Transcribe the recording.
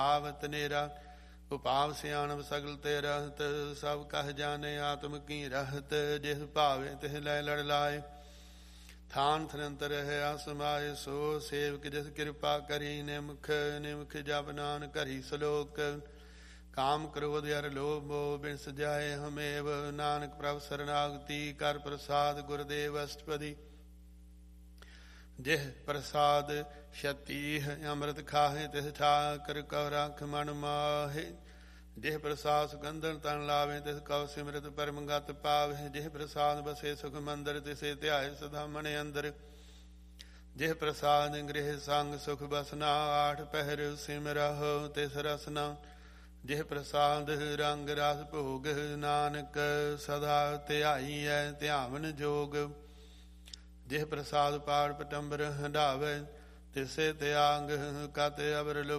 ਆਵਤ ਨੇਰਾ ਉਪਾਵ ਸਿਆਣਪ ਸਗਲ ਤੇ ਰਹਤ ਸਭ ਕਹਿ ਜਾਣੇ ਆਤਮ ਕੀ ਰਹਤ ਜਿਸ ਭਾਵੇ ਤਿਸ ਲੈ ਲੜ ਲਾਏ ਥਾਨ ਥਨੰਤਰ ਰਹਿ ਆਸਮਾਏ ਸੋ ਸੇਵਕ ਜਿਸ ਕਿਰਪਾ ਕਰੀ ਨਿਮਖ ਨਿਮਖ ਜਪ ਨਾਨਕ ਹਰੀ ਸਲੋਕ ਕਾਮ ਕ੍ਰੋਧ ਅਰ ਲੋਭ ਮੋਹ ਬਿਨ ਸਜਾਏ ਹਮੇਵ ਨਾਨਕ ਪ੍ਰਭ ਸਰਨਾਗਤੀ ਕਰ ਪ੍ਰਸਾਦ ਗੁਰਦੇਵ ਅਸ਼ਟਪਦੀ ਜਿਹ ਪ੍ਰਸਾਦ ਛਤੀ ਅੰਮ੍ਰਿਤ ਖਾਹੇ ਤਿਸ ਠਾਕਰ ਕਉ ਰਖ ਮਨ ਮਾਹੇ ਜਿਹ ਪ੍ਰਸਾਦ ਸੁਗੰਧਨ ਤਨ ਲਾਵੇ ਤਿਸ ਕਉ ਸਿਮਰਤ ਪਰਮ ਗਤ ਪਾਵੇ ਜਿਹ ਪ੍ਰਸਾਦ ਬਸੇ ਸੁਖ ਮੰਦਰ ਤਿਸੇ ਧਿਆਏ ਸਦਾ ਮਨ ਅੰਦਰ ਜਿਹ ਪ੍ਰਸਾਦ ਗ੍ਰਹਿ ਸੰਗ ਸੁਖ ਬਸਨਾ ਆਠ ਪਹਿਰ ਸਿਮਰਹੁ ਤਿਸ ਰਸਨਾ ਜਿਹ ਪ੍ਰਸਾਦ ਰੰਗ ਰਸ ਭੋਗ ਨਾਨਕ ਸਦਾ ਧਿਆਈਐ ਧਿਆਵਨ ਜੋਗ ਜਿਹ ਪ੍ਰਸਾਦ ਪਾੜ ਪਟੰਬਰ ਹੰਢਾਵੇ ਤਿਸੇ ਤਿਆਗ ਕਤ ਅਵਰ